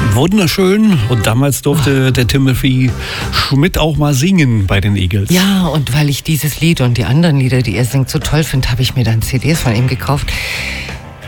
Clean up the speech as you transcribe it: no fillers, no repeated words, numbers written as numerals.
Wunderschön. Und damals durfte der Timothy Schmid auch mal singen bei den Eagles. Ja, und weil ich dieses Lied und die anderen Lieder, die er singt, so toll finde, habe ich mir dann CDs von ihm gekauft.